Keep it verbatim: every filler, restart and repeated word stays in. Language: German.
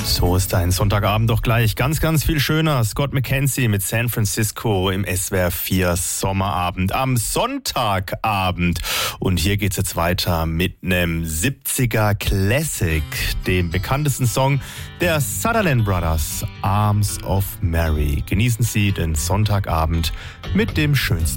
So ist ein Sonntagabend doch gleich ganz, ganz viel schöner. Scott McKenzie mit San Francisco im S W R vier Sommerabend am Sonntagabend. Und hier geht's jetzt weiter mit einem siebziger Classic, dem bekanntesten Song der Sutherland Brothers, Arms of Mary. Genießen Sie den Sonntagabend mit dem schönsten